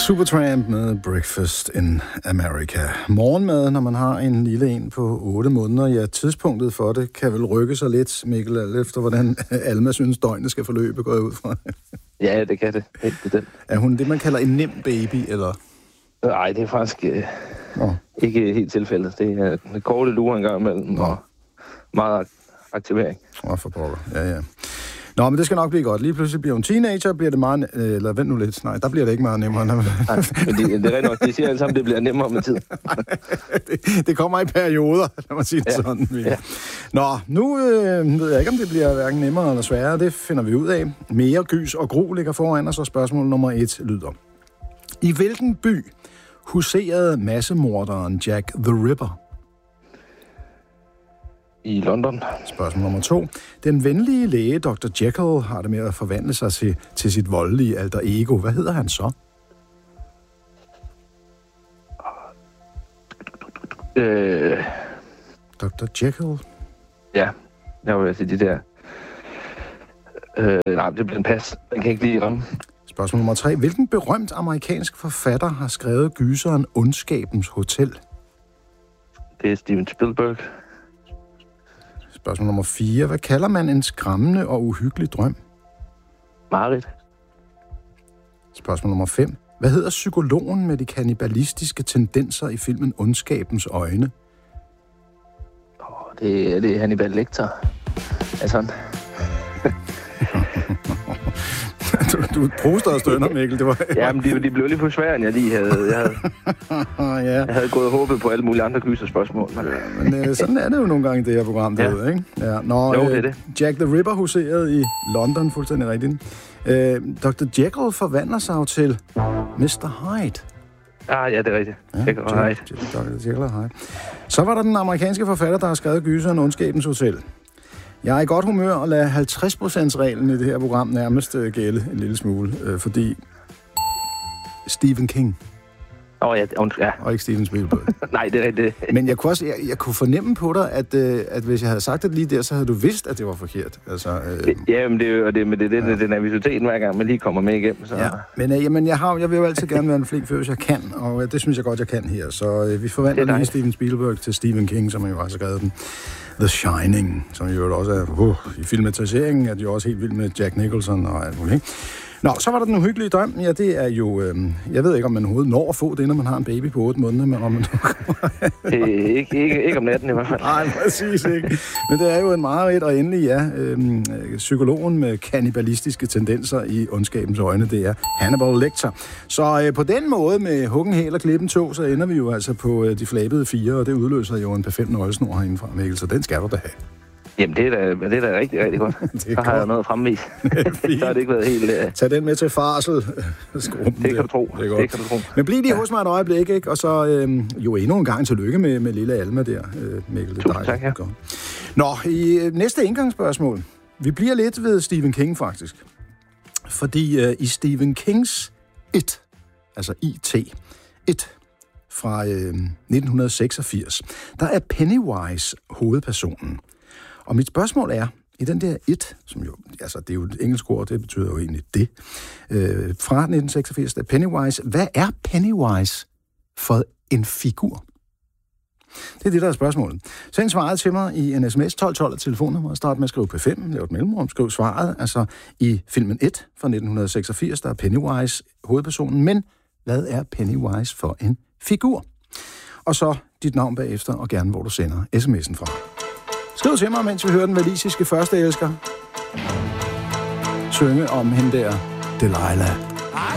Supertramp med Breakfast in America. Morgenmad, når man har en lille en på 8 måneder. Ja, tidspunktet for det kan vel rykke sig lidt, Mikkel, efter hvordan Alma synes, døgnet skal forløbe, går jeg ud fra. Ja, det kan det. Helt bestemt. Er hun det, man kalder en nem baby, eller? Nej, det er faktisk ikke helt tilfældet. Det er en korte lure en gang imellem, og meget aktivering. For pokker. Ja. Nå, men det skal nok blive godt. Lige pludselig bliver hun teenager, bliver det meget... Eller vent nu lidt. Nej, der bliver det ikke meget nemmere. Nej, men det er nok. De siger alle sammen, det bliver nemmere med tid. det kommer i perioder, lad mig sige det sådan. Ja. Nå, nu ved jeg ikke, om det bliver hverken nemmere eller sværere. Det finder vi ud af. Mere gys og gru ligger foran os, og spørgsmål nummer 1 lyder. I hvilken by huserede massemorderen Jack the Ripper? I London. Spørgsmål nummer 2. Den venlige læge Dr. Jekyll har det med at forvandle sig til sit voldelige alter ego. Hvad hedder han så? Dr. Jekyll? Ja, jeg vil sige de der... nej, det bliver en pas. Den kan ikke lige ramme. Spørgsmål nummer 3. Hvilken berømt amerikansk forfatter har skrevet gyseren Ondskabens Hotel? Det er Steven Spielberg. Spørgsmål nummer 4. Hvad kalder man en skræmmende og uhyggelig drøm? Mareridt. Spørgsmål nummer 5. Hvad hedder psykologen med de kannibalistiske tendenser i filmen Ondskabens Øjne? Det er Hannibal Lecter. Altså. Du proster og stønner, Mikkel. Det var... Ja, men de blev lidt for svære, end jeg lige havde. Jeg havde gået og håbet på alle mulige andre gyserspørgsmål. Men sådan er det jo nogle gange i det her program, derude, ikke? Ja. Nå, jo, det er det. Jack the Ripper huserede i London, fuldstændig rigtigt. Dr. Jekyll forvandler sig jo til Mr. Hyde. Ja, det er rigtigt. Ja, Dr. Jekyll og Hyde. Så var der den amerikanske forfatter, der har skrevet gyseren Ondskabens Hotel. Jeg er i godt humør at lade 50%-reglen i det her program nærmest gælde en lille smule, fordi Stephen King. Ja. Og ikke Steven Spielberg. Nej, det er det. Men jeg kunne fornemme på dig, at hvis jeg havde sagt det lige der, så havde du vidst, at det var forkert. Altså, ja, men det er jo det nervøsiteten hver gang, man lige kommer med igennem. Så. Ja, men jeg vil jo altid gerne være en flink før, hvis jeg kan, og det synes jeg godt, jeg kan her. Så vi forvandler lige Steven Spielberg til Stephen King, som jo har skrevet den. The Shining, som jo også er i filmatiseringen, er de jo også helt vild med Jack Nicholson og alt muligt. Nå, så var der den uhyggelige drøm. Ja, det er jo... jeg ved ikke, om man overhovedet når at få det, når man har en baby på 8 måneder, men om man ikke om natten i hvert fald. Nej, præcis ikke. Men det er jo en mareridt, og endelig psykologen med kannibalistiske tendenser i Ondskabens Øjne, det er Hannibal Lecter. Så på den måde med huggen, hæl og klippen tog, så ender vi jo altså på de flabede 4, og det udløser jo en perfekt nøglesnor herindefra, Mikkel, så den skal du da have. Jamen, det er da rigtig, rigtig godt. Så har jeg noget fremvis. Så har det ikke været helt... Tag den med til farsel. Det kan du tro. Det kan du tro. Men bliv lige hos mig et øjeblik, ikke? Og så jo endnu en gang tillykke med lille Alma der, Mikkel. Det er dejligt. Tak, ja. Nå, i næste indgangsspørgsmål. Vi bliver lidt ved Stephen King, faktisk. Fordi i Stephen Kings It, altså It fra 1986, der er Pennywise hovedpersonen. Og mit spørgsmål er, i den der It, som jo, altså det er jo et engelsk ord, det betyder jo egentlig det, fra 1986, der Pennywise. Hvad er Pennywise for en figur? Det er det, der er spørgsmålet. Send svaret til mig i en sms 1212 af telefonnummer, start med at skrive P5, lav et mellemrum, skriv svaret, altså i filmen It fra 1986, der er Pennywise hovedpersonen, men hvad er Pennywise for en figur? Og så dit navn bagefter, og gerne hvor du sender sms'en fra. Skriv til mig, mens vi hører den walisiske førsteelsker synge om hende der, Delilah.